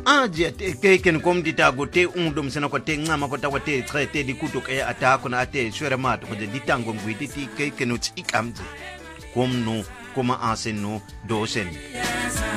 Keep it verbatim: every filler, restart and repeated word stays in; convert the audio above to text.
aje ke ken kom ditago te undom sena ko te ngama ko ta ko te trete di kuto ke atako na ate shwere mat ko de ditango ngwiti ti ke ken utsikamje kom no koma asen no dosen